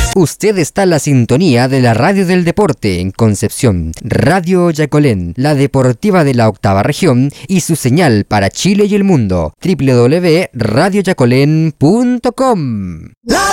Usted está en la sintonía de la Radio del Deporte en Concepción, Radio Yacolén, la deportiva de la octava región y su señal para Chile y el mundo, www.radioyacolén.com.